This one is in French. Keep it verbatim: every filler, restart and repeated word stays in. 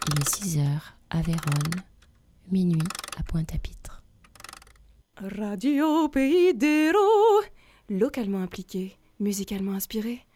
Il est six heures à Vérone, minuit à Pointe-à-Pitre. Radio Pays d'Héros, localement impliqué, musicalement inspiré.